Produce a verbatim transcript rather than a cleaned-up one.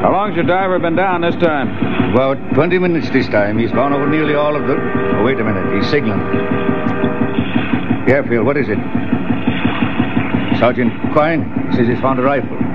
How long's your diver been down this time? About twenty minutes this time. He's gone over nearly all of them. Oh, wait a minute. He's signaling. Airfield, what is it? Sergeant Quine says he's found a rifle.